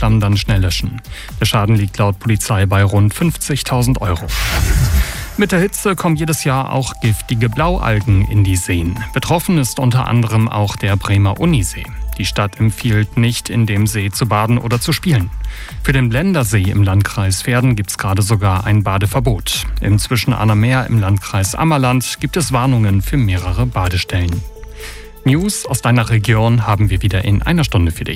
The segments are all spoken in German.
Flammen dann schnell löschen. Der Schaden liegt laut Polizei bei rund 50.000 €. Mit der Hitze kommen jedes Jahr auch giftige Blaualgen in die Seen. Betroffen ist unter anderem auch der Bremer Unisee. Die Stadt empfiehlt nicht, in dem See zu baden oder zu spielen. Für den Blendersee im Landkreis Verden gibt es gerade sogar ein Badeverbot. Im Zwischenahner Meer im Landkreis Ammerland gibt es Warnungen für mehrere Badestellen. News aus deiner Region haben wir wieder in einer Stunde für dich.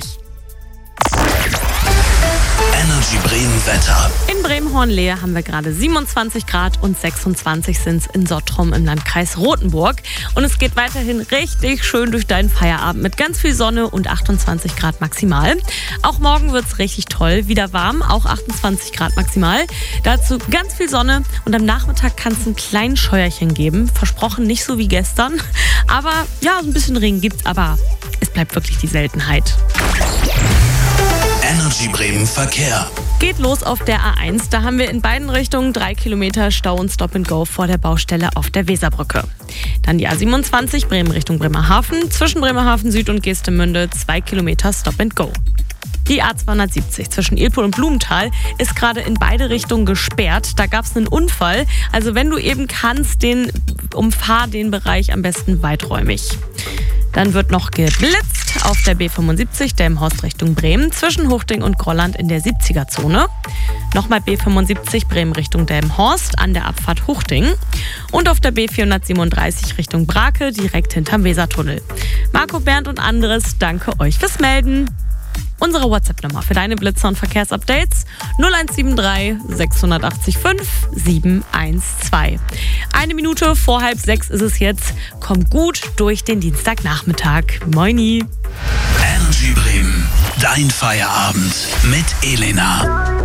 Energy Bremen Wetter. In Bremen-Hornlehe haben wir gerade 27 Grad und 26 sind es in Sottrum im Landkreis Rothenburg. Und es geht weiterhin richtig schön durch deinen Feierabend mit ganz viel Sonne und 28 Grad maximal. Auch morgen wird es richtig toll, wieder warm, auch 28 Grad maximal. Dazu ganz viel Sonne und am Nachmittag kann es ein kleines Scheuerchen geben. Versprochen nicht so wie gestern, aber ja, so ein bisschen Regen gibt's, aber es bleibt wirklich die Seltenheit. Energy Bremen Verkehr. Geht los auf der A1. Da haben wir in beiden Richtungen 3 Kilometer Stau und Stop-and-Go vor der Baustelle auf der Weserbrücke. Dann die A27 Bremen Richtung Bremerhaven. Zwischen Bremerhaven Süd und Geestemünde 2 Kilometer Stop-and-Go. Die A270 zwischen Ilpol und Blumenthal ist gerade in beide Richtungen gesperrt. Da gab es einen Unfall. Also wenn du eben kannst, umfahr den Bereich am besten weiträumig. Dann wird noch geblitzt auf der B75 Delmenhorst Richtung Bremen zwischen Huchting und Grolland in der 70er-Zone. Nochmal B75 Bremen Richtung Delmenhorst an der Abfahrt Huchting. Und auf der B437 Richtung Brake direkt hinterm Wesertunnel. Marco, Bernd und anderes, danke euch fürs Melden. Unsere WhatsApp-Nummer für deine Blitzer- und Verkehrsupdates 0173 680 5 712. 1 Minute vor 5:30 ist es jetzt. Komm gut durch den Dienstagnachmittag. Moini. Energy Bremen. Dein Feierabend mit Elena.